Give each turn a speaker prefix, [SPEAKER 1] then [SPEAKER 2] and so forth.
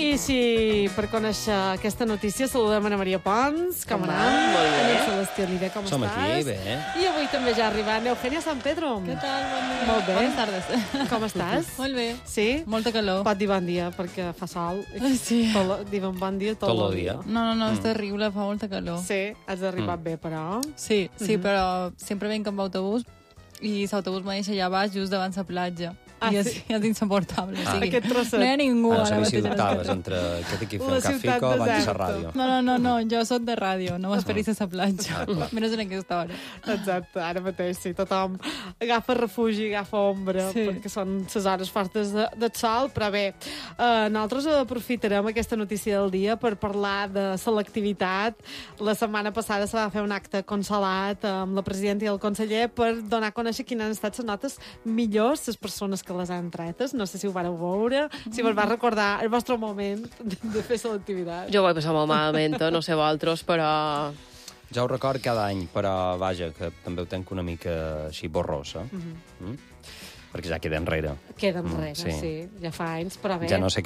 [SPEAKER 1] I sí, per conèixer aquesta notícia saludem Ana Maria Pons. Com anem?
[SPEAKER 2] Molt bé.
[SPEAKER 1] Tenim Celestí Oliver, com
[SPEAKER 3] Som
[SPEAKER 1] estàs?
[SPEAKER 3] aquí, bé.
[SPEAKER 1] I avui també ja ha arribat Eugènia San Pedro.
[SPEAKER 2] Què tal? Bon dia.
[SPEAKER 1] Molt bé.
[SPEAKER 2] Bones tardes.
[SPEAKER 1] Com estàs?
[SPEAKER 2] Molt bé.
[SPEAKER 1] Sí?
[SPEAKER 2] Molta calor.
[SPEAKER 1] Pot dir bon dia, perquè fa sol.
[SPEAKER 2] Sí.
[SPEAKER 1] Diuen bon dia tot
[SPEAKER 3] Tot
[SPEAKER 1] el
[SPEAKER 3] el
[SPEAKER 1] dia.
[SPEAKER 3] dia.
[SPEAKER 2] No, és terrible, fa molta calor.
[SPEAKER 1] Sí, has arribat bé, però...
[SPEAKER 2] Sí, però sempre venc amb autobús i l'autobús me deixa allà baix just davant la platja.
[SPEAKER 1] Ah,
[SPEAKER 2] I
[SPEAKER 1] sí?
[SPEAKER 2] és insuportable. O sigui,
[SPEAKER 1] Aquest trosset.
[SPEAKER 2] no hi ha ningú
[SPEAKER 3] No
[SPEAKER 2] ara
[SPEAKER 3] sabia si
[SPEAKER 2] mateix.
[SPEAKER 3] dubtaves entre aquest aquí fent
[SPEAKER 1] La
[SPEAKER 3] un
[SPEAKER 1] ciutat
[SPEAKER 3] cafico abans de la
[SPEAKER 1] deserta.
[SPEAKER 3] ràdio.
[SPEAKER 2] No, jo soc de ràdio, no m'esperis a la platja. Menys en aquesta hora.
[SPEAKER 1] Exacte, ara mateix sí, tothom agafa refugi, agafa ombra,
[SPEAKER 2] Sí.
[SPEAKER 1] perquè són les hores fortes del sol, però bé, nosaltres aprofitarem aquesta notícia del dia per parlar de selectivitat. La setmana passada se va fer un acte consolat amb la presidenta i el conseller per donar a conèixer quines han estat les notes millors, les persones que les han tretes. No sé si ho vareu veure, si vos va recordar el vostre moment de fer selectivitat.
[SPEAKER 4] Jo ho vaig passar molt malament, no sé vosaltres, però...
[SPEAKER 3] Ja ho record cada any, però vaja, que també ho tenc una mica així borrosa. Perquè ja queda enrere.
[SPEAKER 1] Queda enrere, sí, ja fa anys, però bé.
[SPEAKER 3] Ja no sé